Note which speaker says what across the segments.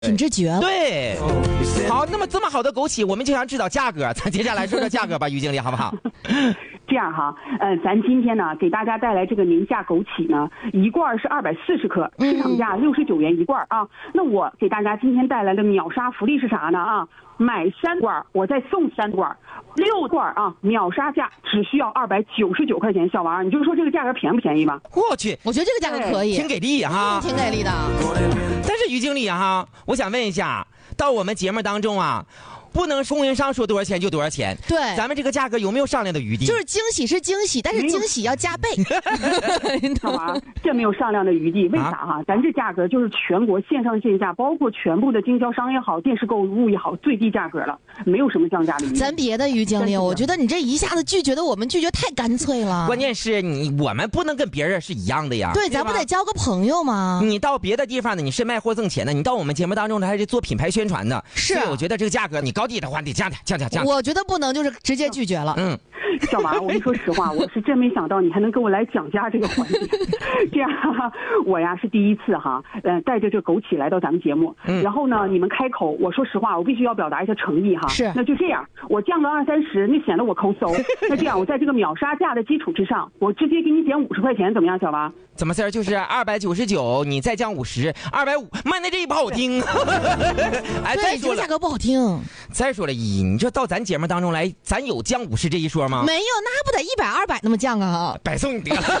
Speaker 1: 品质绝了。
Speaker 2: 对，好，那么这么好的枸杞，我们就想知道价格，咱接下来说说价格吧，于经理，好不好？
Speaker 3: 这样哈，咱今天呢给大家带来这个宁夏枸杞呢，一罐是240克，市场价69元一罐啊。那我给大家今天带来的秒杀福利是啥呢啊？买3罐我再送3罐，6罐啊，秒杀价只需要299块钱。小王，你就说这个价格便不便宜吧？
Speaker 2: 我去，
Speaker 1: 我觉得这个价格可以，
Speaker 2: 挺给力哈，
Speaker 1: 挺给力的。
Speaker 2: 但是于经理哈，我想问一下，到我们节目当中啊，不能供应商说多少钱就多少钱，
Speaker 1: 对，
Speaker 2: 咱们这个价格有没有商量的余地？
Speaker 1: 就是惊喜是惊喜，但是惊喜要加倍。
Speaker 3: 小王，这没有商量的余地，为啥哈？咱这价格就是全国线上线下，包括全部的经销商也好，电视购物也好，最低价格了，没有什么降价的余地。
Speaker 1: 咱别的于经理，我觉得你这一下子拒绝的我们拒绝太干脆了。
Speaker 2: 关键是我们不能跟别人是一样的呀。
Speaker 1: 对，咱不得交个朋友吗？
Speaker 2: 你到别的地方呢，你是卖货挣钱的；你到我们节目当中呢，还是做品牌宣传的。
Speaker 1: 是，
Speaker 2: 所以我觉得这个价格你高低的话，得降。
Speaker 1: 我觉得不能就是直接拒绝了。
Speaker 3: 小王，我跟你说实话，我是真没想到你还能跟我来讲价这个环节。这样，我呀是第一次哈，带着这枸杞来到咱们节目。然后呢，你们开口，我说实话，我必须要表达一下诚意哈。
Speaker 1: 是，
Speaker 3: 那就这样，我降个20-30，那显得我抠搜。那这样，我在这个秒杀价的基础之上，我直接给你减50块钱，怎么样，小王？
Speaker 2: 怎么事儿？就是299，你再降50，250，妈，那这不好听。哎，
Speaker 1: 对，这个价格不好听。
Speaker 2: 再说了，你这到咱节目当中来，咱有降50这一说吗？
Speaker 1: 没有，那不得100、200那么降啊？
Speaker 2: 白送你得了。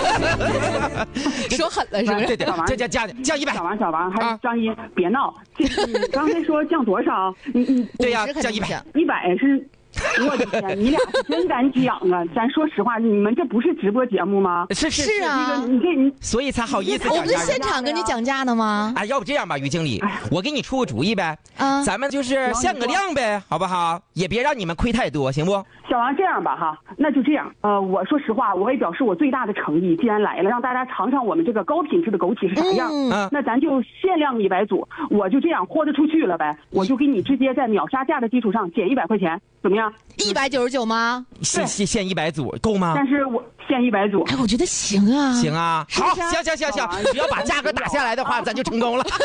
Speaker 1: 说狠了是不是？
Speaker 2: 对，这降100。
Speaker 3: 小王，还是张一，别闹。你刚才说降多少？你
Speaker 2: 对呀，降100
Speaker 3: 是。我的天，你俩是真敢讲啊！咱说实话，你们这不是直播节目吗？
Speaker 2: 是
Speaker 1: 啊，
Speaker 3: 你
Speaker 2: 所以才好意思讲价。
Speaker 1: 我们现场跟你讲价呢吗？
Speaker 2: 哎，要不这样吧，于经理，我给你出个主意呗。咱们就是限个量呗，好不好？也别让你们亏太多，行不？
Speaker 3: 小王，这样吧哈，那就这样。我说实话，我也表示我最大的诚意。既然来了，让大家尝尝我们这个高品质的枸杞是啥样。那咱就限量100组，我就这样豁得出去了呗。我就给你直接在秒杀价的基础上减100块钱，怎么样
Speaker 1: ？199吗？
Speaker 2: 限100组够吗？
Speaker 3: 但是我限100组。
Speaker 1: 哎，我觉得行啊。
Speaker 2: 行啊，好，行，只要把价格打下来的话，咱就成功了。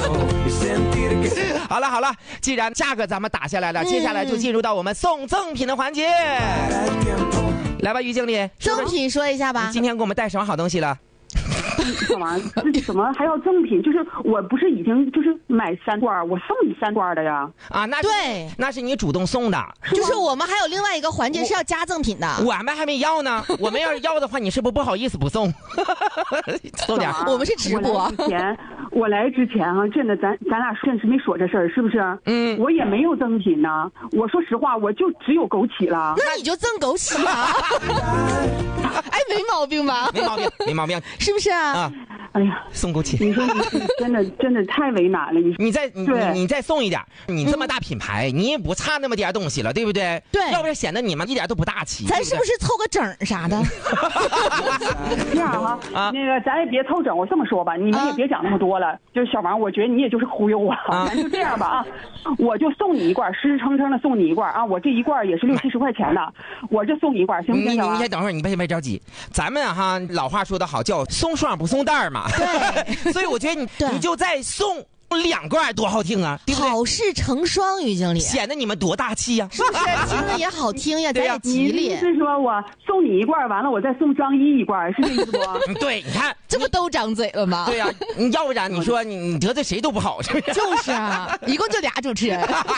Speaker 2: 好了，既然价格咱们打下来了，接下来就进入到我们送赠品的环节。来吧，于经理，
Speaker 1: 赠品说一下吧。
Speaker 2: 你今天给我们带什么好东西了？
Speaker 3: 干嘛？怎么还要赠品？就是我不是已经就是买3罐，我送你3罐的呀？
Speaker 2: 啊，那是你主动送的。
Speaker 1: 就是我们还有另外一个环节是要加赠品的。
Speaker 2: 我们还没要呢。我们要是要的话，你是不好意思不送？送点。
Speaker 1: 我们是直播。
Speaker 3: 我来之前啊，真的咱俩真是没说这事儿，是不是？我也没有赠品呢。我说实话，我就只有枸杞了。
Speaker 1: 那你就赠枸杞啊？哎，没毛病吧？
Speaker 2: 没毛病，
Speaker 1: 是不是啊？
Speaker 3: 哎呀，
Speaker 2: 送枸杞！
Speaker 3: 你说你真的太为难了。
Speaker 2: 你再送一点，你这么大品牌，你也不差那么点东西了，对不对？
Speaker 1: 对，
Speaker 2: 要不然显得你们一点都不大气。
Speaker 1: 咱是不是凑个整啥的？
Speaker 3: 这样哈，那个咱也别凑整。我这么说吧，你们也别讲那么多了。就是小王，我觉得你也就是忽悠我。咱就这样吧啊，我就送你一罐，实实诚诚的送你一罐啊。我这一罐也是60-70块钱的，我就送你一罐，行不行？
Speaker 2: 你先等会儿，你别着急。咱们哈老话说得好，叫送双不送袋嘛。对，所以我觉得你就再送2罐多好听啊，对不对？
Speaker 1: 好事成双，于经理，
Speaker 2: 显得你们多大气呀，
Speaker 1: 是不是？听着也好听呀，咱也吉利。
Speaker 3: 你是说我送你一罐，完了我再送张一罐，是这意思不？
Speaker 2: 对，你看
Speaker 1: 这不都张嘴了吗？
Speaker 2: 对呀，要不然你说你得罪谁都不好，是不是？
Speaker 1: 就是啊，一共就俩主持人。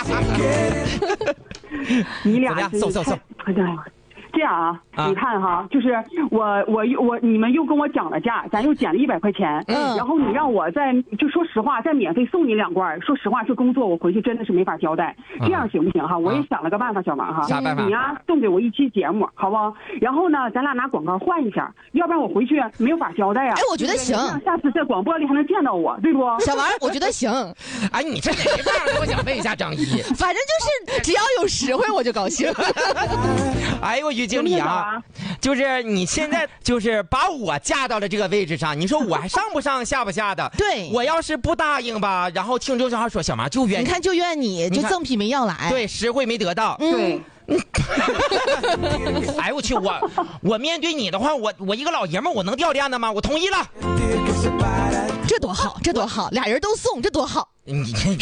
Speaker 3: 你俩
Speaker 2: 送。
Speaker 3: 这样啊，你看哈，就是你们又跟我讲了价，咱又减了100块钱，然后你让我就说实话，再免费送你2罐。说实话，这工作我回去真的是没法交代，这样行不行哈？我也想了个办法，小王哈，
Speaker 2: 啥办法？
Speaker 3: 你呀送给我一期节目，好不好？然后呢，咱俩拿广告换一下，要不然我回去没有法交代啊。
Speaker 1: 哎，我觉得行，
Speaker 3: 下次在广播里还能见到我，对不？
Speaker 1: 小王，我觉得行。
Speaker 2: 哎，你这哪办法？我想问一下张一，
Speaker 1: 反正就是只要有实惠我就高兴。
Speaker 2: 哎呦，于经理啊，就是你现在就是把我架到了这个位置上，你说我还上不上下不下的？
Speaker 1: 对，
Speaker 2: 我要是不答应吧，然后听周小孩说小马就怨
Speaker 1: 你看就怨你，就赠品没要来，
Speaker 2: 对，实惠没得到，
Speaker 3: 对。
Speaker 2: 哎我去，我面对你的话，我一个老爷们，我能掉链子吗？我同意了。
Speaker 1: 这多好，这多好，俩人都送，这多好。
Speaker 2: 你